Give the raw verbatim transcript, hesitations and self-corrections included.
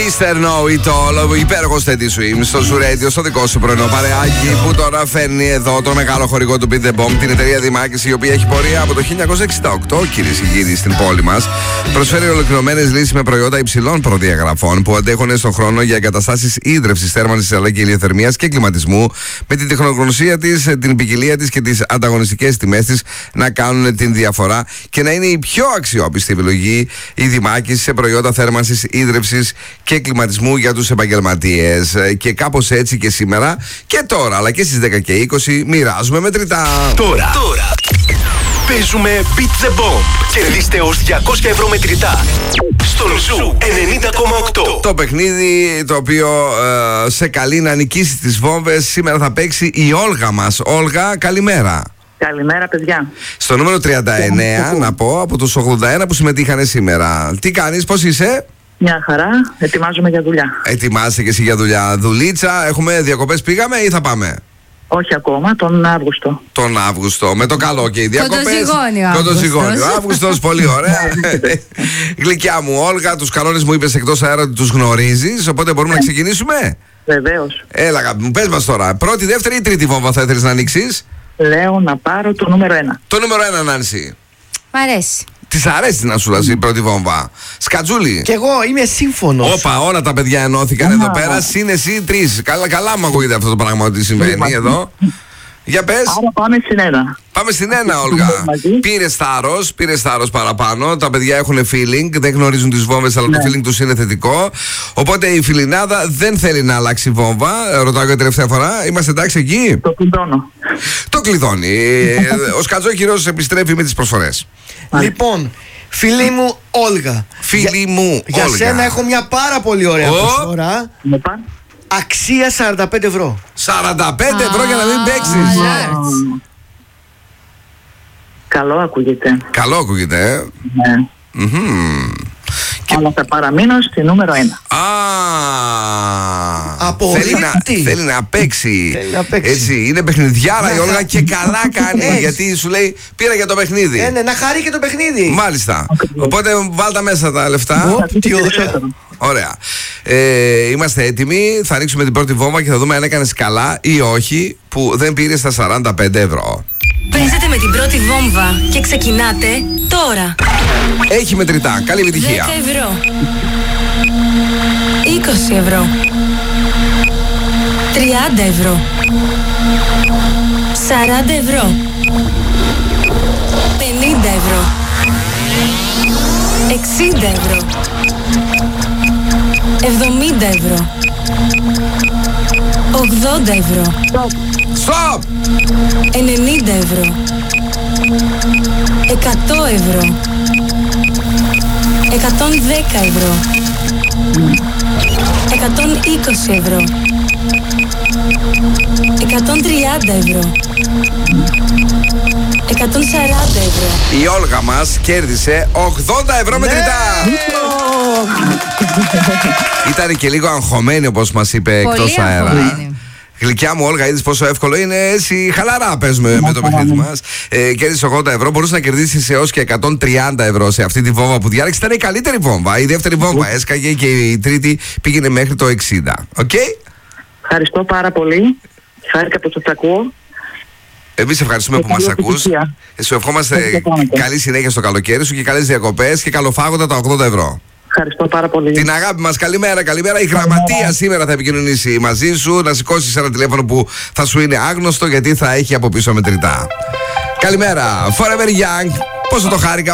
μίστερ Know It All, υπέροχο Steady Swim στο Zoo Radio, στο δικό σου πρωινό παρεάκι που τώρα φέρνει εδώ το μεγάλο χορηγό του Beat the Bomb, την εταιρεία Δημάκης, η οποία έχει πορεία από το χίλια εννιακόσια εξήντα οκτώ, κυρίες και κύριοι, στην πόλη μας. Προσφέρει ολοκληρωμένες λύσεις με προϊόντα υψηλών προδιαγραφών που αντέχουν στον χρόνο για εγκαταστάσεις ίδρυυσης, θέρμανσης αλλά και ηλιοθερμίας και κλιματισμού, με την τεχνογνωσία της, την ποικιλία της και τις ανταγωνιστικές τιμές της να κάνουν την διαφορά και να είναι η πιο αξιόπιστη επιλογή η Δημάκης σε προϊόντα θέρμανσης, ίδρυυσης και κλιματισμού για τους επαγγελματίες. Και κάπως έτσι και σήμερα και τώρα, αλλά και στις δέκα και είκοσι, μοιράζουμε μετρητά. Τώρα, τώρα. Παίζουμε Beat the Bomb. Κερδίστε ως διακόσια ευρώ μετρητά στον Ζου ενενήντα κόμμα οκτώ. Το παιχνίδι το οποίο ε, σε καλεί να νικήσει τις βόμβες. Σήμερα θα παίξει η Όλγα μας. Όλγα, καλημέρα. Καλημέρα, παιδιά. Στο νούμερο τριάντα εννέα, να πω, από τους ογδόντα ένα που συμμετείχαν σήμερα. Τι κάνεις, πώς είσαι? Μια χαρά, ετοιμάζομαι για δουλειά. Ετοιμάσαι και εσύ για δουλειά. Δουλίτσα, έχουμε διακοπές, πήγαμε ή θα πάμε? Όχι ακόμα, τον Αύγουστο. Τον Αύγουστο, με το καλό και οι διακοπές. Κοντοζυγώνιο Κοντοζυγώνιο. Αύγουστος, πολύ ωραία. Γλυκιά μου, Όλγα, τους κανόνες μου είπες εκτός αέρα ότι τους γνωρίζεις, οπότε μπορούμε να ξεκινήσουμε. Βεβαίως. Έλα, αγάπη μου, πες μας τώρα. Πρώτη, δεύτερη ή τρίτη βόμβα θα ήθελες να ανοίξεις? Λέω να πάρω το νούμερο ένα. Το νούμερο ένα, Νάνση. Μ' αρέσει. Της αρέσει να σου λάζει η πρώτη βόμβα. Σκατζούλη. Κι εγώ είμαι σύμφωνος. Όπα, όλα τα παιδιά ενώθηκαν εδώ πέρα. Συν εσύ τρεις. Καλά, καλά μου ακούγεται αυτό το πράγμα ότι συμβαίνει εδώ. Για πες. Άρα πάμε στην ένα. Πάμε στην ένα, Όλγα. Πήρες θάρρος, πήρες θάρρος παραπάνω. Τα παιδιά έχουν feeling, δεν γνωρίζουν τις βόμβες, αλλά Ναι. το feeling τους είναι θετικό. Οπότε η φιλινάδα δεν θέλει να αλλάξει βόμβα. Ρωτάω για τελευταία φορά. Είμαστε εντάξει εκεί? Το κλειδώνω. Το κλειδώνει. Ο Σκατζόχυρος επιστρέφει με τις προσφορές. Λοιπόν, φίλη μου Όλγα. Φίλη για, μου Για Όλγα. σένα έχω μια πάρα πολύ ωραία Ω. προσφορά. Με πάνε. Αξία σαράντα πέντε ευρώ. σαράντα πέντε ευρώ για να μην παίξεις. Καλό ακούγεται. Καλό ακούγεται, ε. Ναι. Μμμ. Αλλά θα παραμείνω στη νούμερο ένα. Α, Απορρίπτει. θέλει να, θέλει να παίξει. Θέλει να παίξει. Έτσι, είναι παιχνιδιάρα η Όλγα και καλά κάνει. Έτσι. Γιατί σου λέει πήρα για το παιχνίδι. Ε, ναι, να χαρεί και το παιχνίδι. Μάλιστα. Οπότε βάλτα μέσα τα λεφτά. Ω, τι ωραία. Ωραία. Ε, είμαστε έτοιμοι. Θα ανοίξουμε την πρώτη βόμβα και θα δούμε αν έκανες καλά ή όχι που δεν πήρες τα σαράντα πέντε ευρώ. Παίζετε με την πρώτη βόμβα και ξεκινάτε τώρα. Έχει μετρητά. Καλή επιτυχία. δέκα ευρώ. είκοσι ευρώ. τριάντα ευρώ. σαράντα ευρώ. πενήντα ευρώ. εξήντα ευρώ. εβδομήντα ευρώ. ογδόντα ευρώ. Stop! ενενήντα ευρώ. εκατό ευρώ. εκατόν δέκα ευρώ. εκατόν είκοσι ευρώ. εκατόν τριάντα ευρώ. εκατόν σαράντα ευρώ. Η Όλγα μας κέρδισε ογδόντα ευρώ μετρητά. Ήταν και λίγο αγχωμένη όπως μας είπε Πολύ εκτός αέρα. αγχωμένη. Γλυκιά μου, Όλγα, είδες πόσο εύκολο είναι. Έτσι, χαλαρά παίζουμε με το παιχνίδι μας. Ε, κέρδισε ογδόντα ευρώ. Μπορούσε να κερδίσει έως και εκατόν τριάντα ευρώ σε αυτή τη βόμβα που διάλεξε. Ήταν η καλύτερη βόμβα. Η δεύτερη βόμβα έσκαγε και η τρίτη πήγαινε μέχρι το εξήντα. Οκ. Okay? Ευχαριστώ πάρα πολύ. Χάρηκα που σας ακούω. Εμείς ευχαριστούμε Και που μας καλή ακούς. επιτυχία. Σου ευχόμαστε Ευχαριστώ. καλή συνέχεια στο καλοκαίρι σου και καλές διακοπές και καλοφάγοντα τα ογδόντα ευρώ. Ευχαριστώ πάρα πολύ. Την αγάπη μας, καλημέρα, καλημέρα. Η γραμματεία σήμερα θα επικοινωνήσει μαζί σου. Να σηκώσεις ένα τηλέφωνο που θα σου είναι άγνωστο γιατί θα έχει από πίσω μετρητά. Καλημέρα, Forever Young. Πόσο το χάρηκα.